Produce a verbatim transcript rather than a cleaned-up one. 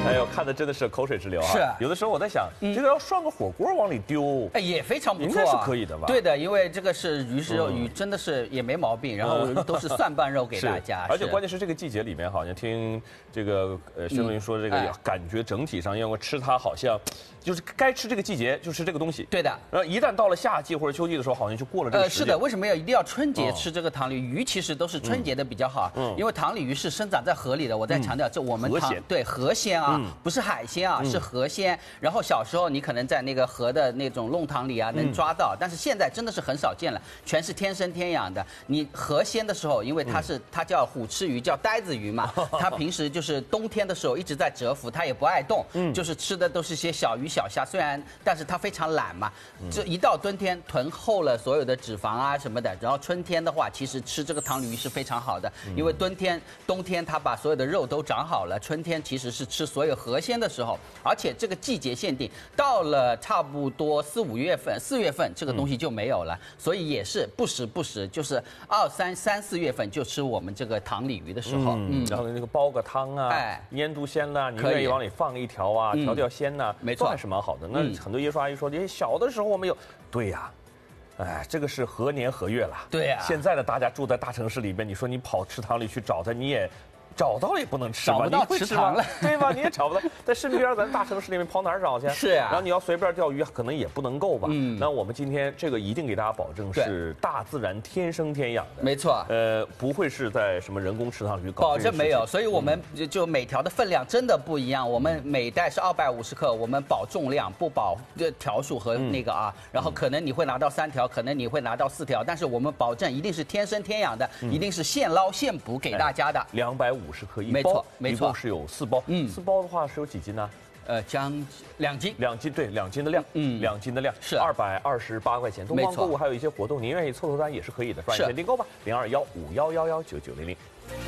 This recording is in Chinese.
哎呦，看的真的是口水直流啊！ 是， 有的时候我在想，这个要涮个火锅往里丢， 哎，也非常不错， 应该是可以的吧？ 对的，因为这个是鱼是肉，鱼真的是也没毛病，然后都是蒜瓣肉给大家。 而且关键是这个季节里面，好像听这个呃薛龙云说，这个感觉整体上，因为吃它好像就是该吃这个季节就吃这个东西。对的。然后一旦到了夏季或者秋季的时候，好像就过了这个时间。 呃，是的，为什么要一定要春节吃这个塘鲤鱼？其实都是春节的比较好，因为塘鲤鱼是生长在河里的。我再强调，这我们塘对河鲜啊，不是海鲜啊，是河鲜。然后小时候你可能在那个河的那种弄堂里啊能抓到，但是现在真的是很少见了，全是天生天养的。你河鲜的时候，因为它是它叫虎吃鱼，叫呆子鱼嘛，它平时就是冬天的时候一直在蛰伏，它也不爱动，就是吃的都是些小鱼小虾，虽然但是它非常懒嘛。这一到冬天囤厚了所有的脂肪啊什么的，然后春天的话，其实吃这个塘鲤鱼是非常好的，因为冬天冬天它把所有的肉都长好了，春天其实是吃所有河鲜的时候，而且这个季节限定到了差不多四五月份、四月份这个东西就没有了，所以也是不时不时，就是二三三四月份就吃我们这个塘鲤鱼的时候， 嗯，然后那个煲个汤啊，哎，腌笃鲜呐，你愿意往里放一条啊，调调鲜呐，没错，还是蛮好的。那很多爷叔阿姨说，你小的时候我们有，对呀。哎，这个是何年何月了？对呀、啊。现在的大家住在大城市里边，你说你跑池塘里去找它，你也找到了也不能吃吧？ 找不到池塘了， 对吧？你也找不到，在身边咱大城市里面跑哪儿找去？ 是啊。 然后你要随便钓鱼，可能也不能够吧？嗯。那我们今天这个一定给大家保证是大自然天生天养的，没错。呃，不会是在什么人工池塘里搞。 保证没有，所以我们就就每条的分量真的不一样。我们每袋是二百五十克，我们保重量不保条数和那个啊。然后可能你会拿到三条，可能你会拿到四条，但是我们保证一定是天生天养的，一定是现捞现捕给大家的。 两百五。五十克一包， 没错，没错， 一共是有四包。嗯，四包的话是有几斤呢？ 呃，将两斤， 两斤，对，两斤的量，嗯，两斤的量是二百二十八块钱。东方购物还有一些活动，您愿意凑凑单也是可以的，抓紧先订购吧，零二幺五幺幺幺九九零零。